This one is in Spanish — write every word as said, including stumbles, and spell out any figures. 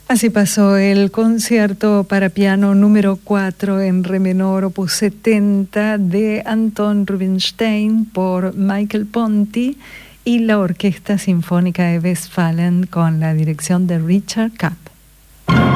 Así pasó el concierto para piano número cuatro en re menor opus setenta de Anton Rubinstein por Michael Ponti y la Orquesta Sinfónica de Westfalen con la dirección de Richard Kapp.